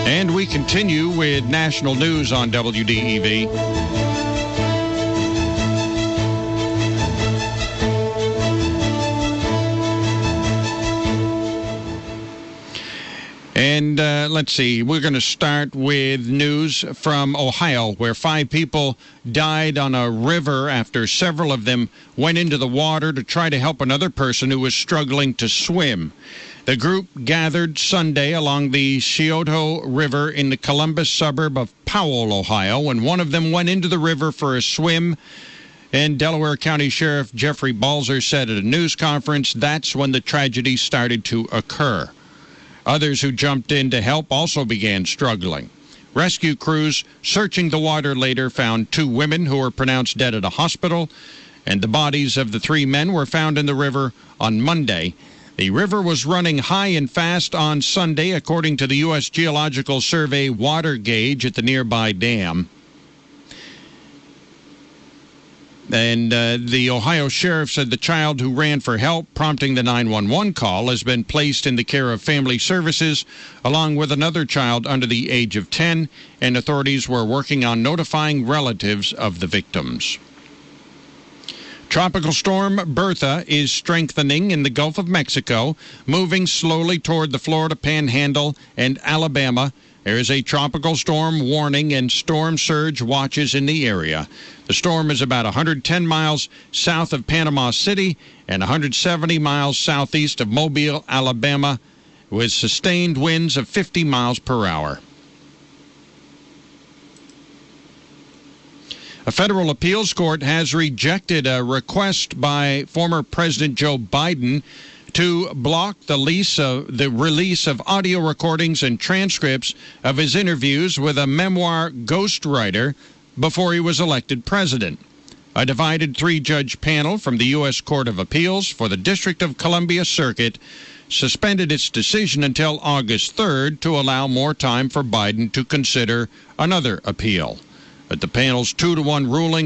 And we continue with national news on WDEV. And let's see, we're going to start with news from Ohio, where 5 people died on a river after several of them went into the water to try to help another person who was struggling to swim. The group gathered Sunday along the Scioto River in the Columbus suburb of Powell, Ohio, when one of them went into the river for a swim. And Delaware County Sheriff Jeffrey Balzer said at a news conference that's when the tragedy started to occur. Others who jumped in to help also began struggling. Rescue crews searching the water later found 2 women who were pronounced dead at a hospital, and the bodies of the 3 men were found in the river on Monday. The river was running high and fast on Sunday, according to the U.S. Geological Survey water gauge at the nearby dam. And the Ohio sheriff said the child who ran for help, prompting the 911 call, has been placed in the care of Family Services, along with another child under the age of 10, and authorities were working on notifying relatives of the victims. Tropical storm Bertha is strengthening in the Gulf of Mexico, moving slowly toward the Florida Panhandle and Alabama. There is a tropical storm warning and storm surge watches in the area. The storm is about 110 miles south of Panama City and 170 miles southeast of Mobile, Alabama, with sustained winds of 50 miles per hour. A federal appeals court has rejected a request by former President Joe Biden to block the release of audio recordings and transcripts of his interviews with a memoir ghostwriter before he was elected president. A divided 3-judge panel from the U.S. Court of Appeals for the District of Columbia Circuit suspended its decision until August 3rd to allow more time for Biden to consider another appeal. But the panel's 2-1 ruling